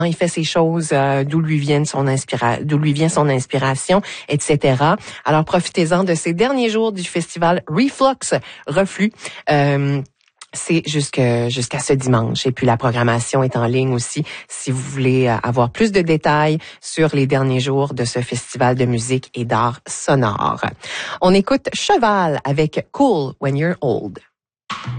il fait ses choses, d'où lui vient son inspiration, etc. Alors profitez-en de ces derniers jours du festival Reflux. C'est jusqu'à ce dimanche. Et puis la programmation est en ligne aussi si vous voulez avoir plus de détails sur les derniers jours de ce festival de musique et d'art sonore. On écoute Cheval avec Cool When You're Old.